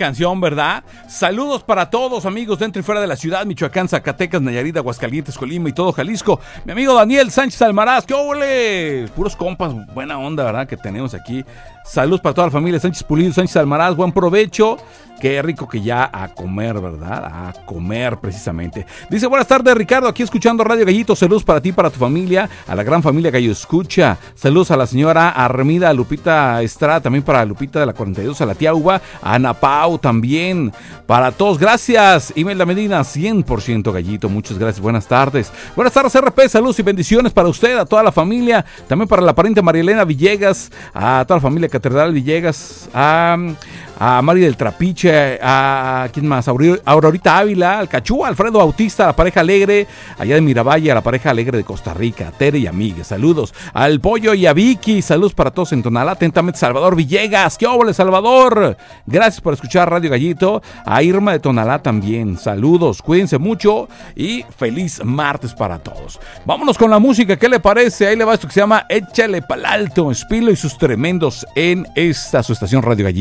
canción, ¿verdad? Saludos para todos, amigos dentro y fuera de la ciudad, Michoacán, Zacatecas, Nayarit, Aguascalientes, Colima y todo Jalisco. Mi amigo Daniel Sánchez Almaraz, ¡qué óvole! Puros compas, buena onda, ¿verdad? Que tenemos aquí. Saludos para toda la familia Sánchez Pulido, Sánchez Almaraz, buen provecho. Qué rico que ya a comer, ¿verdad? A comer, precisamente. Dice, buenas tardes, Ricardo, aquí escuchando Radio Gallito. Saludos para ti, para tu familia, a la gran familia Gallo Escucha. Saludos a la señora Armida, a Lupita Estrada, también para Lupita de la 42, a la tía Uva, a Ana Pau también. Para todos, gracias. Imelda Medina, 100% Gallito, muchas gracias, buenas tardes. Buenas tardes, RP, saludos y bendiciones para usted, a toda la familia. También para la pariente María Elena Villegas, a toda la familia Catedral Villegas, a Mari del Trapiche, a ¿quién más? Aurorita Ávila, al Cachú, Alfredo Bautista, a la pareja alegre allá de Miravalle, a la pareja alegre de Costa Rica, a Tere y Amigues, saludos al Pollo y a Vicky, saludos para todos en Tonalá, atentamente Salvador Villegas, ¡qué óvole, Salvador! Gracias por escuchar Radio Gallito, a Irma de Tonalá también, saludos, cuídense mucho y feliz martes para todos. Vámonos con la música, ¿qué le parece? Ahí le va esto que se llama Échale Pa'l Alto, Espilo y sus tremendos en esta su estación Radio Gallito.